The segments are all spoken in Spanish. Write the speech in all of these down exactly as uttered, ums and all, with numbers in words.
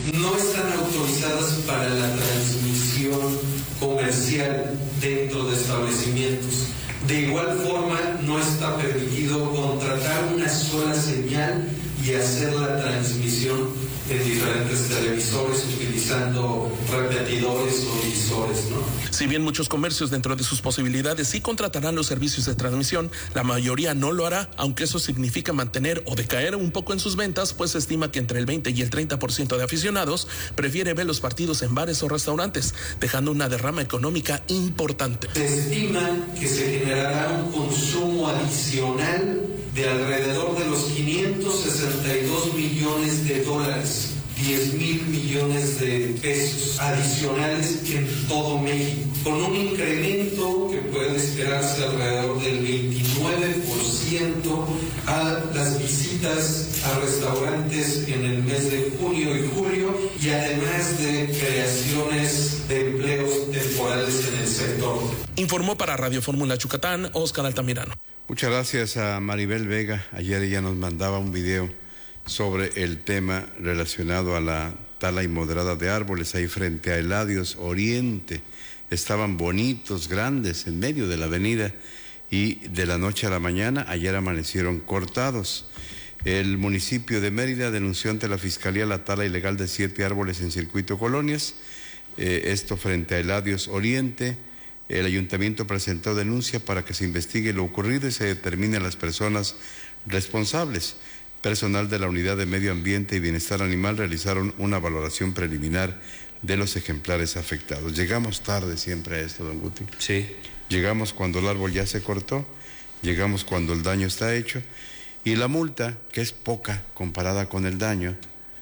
no están autorizadas para la transmisión comercial dentro de establecimientos. De igual forma, no está permitido contratar una sola señal y hacer la transmisión en diferentes televisores utilizando repetidores o divisores, ¿no? Si bien muchos comercios dentro de sus posibilidades sí contratarán los servicios de transmisión, la mayoría no lo hará, aunque eso significa mantener o decaer un poco en sus ventas, pues se estima que entre el veinte y el treinta por ciento de aficionados prefiere ver los partidos en bares o restaurantes, dejando una derrama económica importante. Se estima que se generará un consumo adicional de alrededor de los quinientos sesenta y dos millones de dólares, diez mil millones de pesos adicionales en todo México, con un incremento que puede esperarse alrededor del veintinueve por ciento a las visitas a restaurantes en el mes de junio y julio, y además de creaciones de empleos temporales en el sector. Informó para Radio Fórmula Yucatán, Óscar Altamirano. Muchas gracias a Maribel Vega. Ayer ella nos mandaba un video sobre el tema relacionado a la tala inmoderada de árboles ahí frente a Eladios Oriente. Estaban bonitos, grandes, en medio de la avenida, y de la noche a la mañana ayer amanecieron cortados. El municipio de Mérida denunció ante la Fiscalía la tala ilegal de siete árboles en Circuito Colonias, eh, esto frente a Eladios Oriente. El ayuntamiento presentó denuncia para que se investigue lo ocurrido y se determine las personas responsables. Personal de la Unidad de Medio Ambiente y Bienestar Animal realizaron una valoración preliminar de los ejemplares afectados. Llegamos tarde siempre a esto, don Guti. Sí. Llegamos cuando el árbol ya se cortó, llegamos cuando el daño está hecho, y la multa, que es poca comparada con el daño,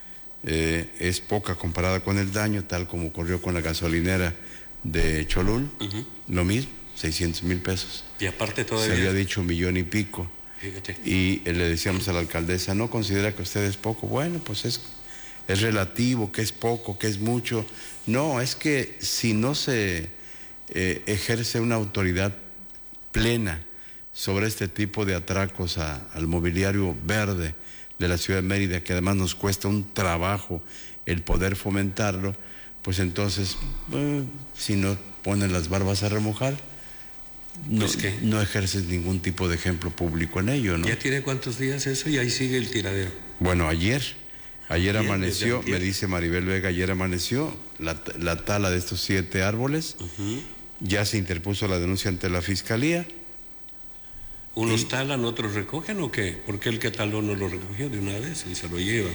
eh, es poca comparada con el daño, tal como ocurrió con la gasolinera de Cholul, uh-huh. Lo mismo, seiscientos mil pesos. Y aparte todavía... Se había dicho un millón y pico. Fíjate. Y le decíamos a la alcaldesa, ¿no considera que usted es poco? Bueno, pues es, es relativo, que es poco, que es mucho. No, es que si no se eh, ejerce una autoridad plena sobre este tipo de atracos a, al mobiliario verde de la ciudad de Mérida, que además nos cuesta un trabajo el poder fomentarlo, pues entonces, eh, si no ponen las barbas a remojar, no, pues no ejerces ningún tipo de ejemplo público en ello, ¿no? ¿Ya tiene cuántos días eso y ahí sigue el tiradero? Bueno, ayer, ayer Bien, amaneció, me dice Maribel Vega, ayer amaneció la, la tala de estos siete árboles, uh-huh. Ya se interpuso la denuncia ante la Fiscalía. ¿Unos y... talan, otros recogen o qué? ¿Por qué el que taló no lo recogió de una vez y se lo llevan?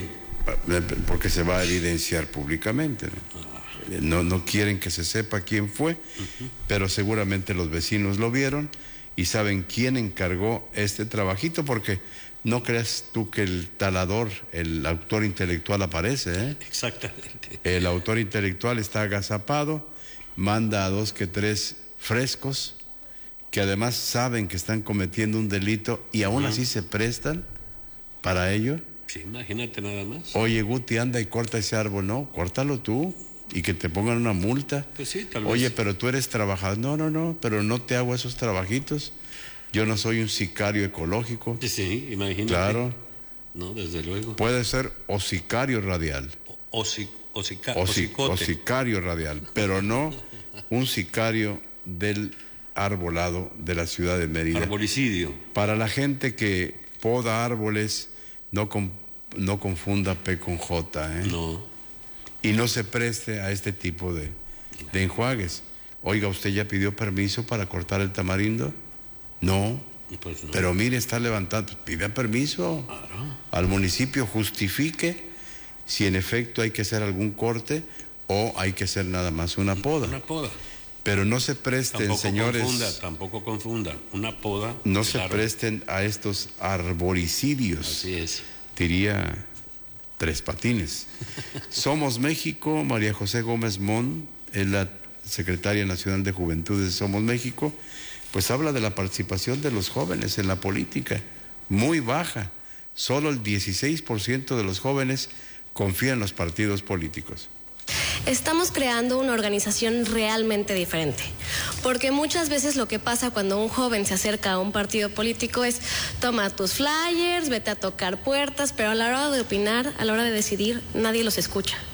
Porque se va a evidenciar públicamente, ¿no? Ah. No, no quieren que se sepa quién fue, uh-huh. Pero seguramente los vecinos lo vieron y saben quién encargó este trabajito, porque no creas tú que el talador, el autor intelectual aparece, ¿eh? Exactamente. El autor intelectual está agazapado, manda a dos que tres frescos, que además saben que están cometiendo un delito y aún uh-huh. así se prestan para ello. Sí, imagínate nada más. Oye, Guti, anda y corta ese árbol. No, córtalo tú y que te pongan una multa. Pues sí, tal vez. Oye, pero tú eres trabajador. No, no, no, pero no te hago esos trabajitos. Yo no soy un sicario ecológico. Sí, imagínate. Claro. No, desde luego. Puede ser o sicario radial. O, o, si, o, sica, o, o, si, o sicario radial, pero no un sicario del arbolado de la ciudad de Mérida. Arbolicidio. Para la gente que poda árboles, no, con, no confunda P con J, ¿eh? No. Y no se preste a este tipo de, de enjuagues. Oiga, ¿usted ya pidió permiso para cortar el tamarindo? No. Pues no. Pero mire, está levantando. Pida permiso claro. Al municipio, justifique si en efecto hay que hacer algún corte o hay que hacer nada más una poda. Una poda. Pero no se presten, tampoco señores. Confunda, tampoco confunda. Una poda. No claro. se presten a estos arboricidios. Así es. Diría Tres Patines. Somos México, María José Gómez Mon, es la secretaria nacional de Juventudes de Somos México, pues habla de la participación de los jóvenes en la política, muy baja. Solo el dieciséis por ciento de los jóvenes confía en los partidos políticos. Estamos creando una organización realmente diferente, porque muchas veces lo que pasa cuando un joven se acerca a un partido político es toma tus flyers, vete a tocar puertas, pero a la hora de opinar, a la hora de decidir, nadie los escucha.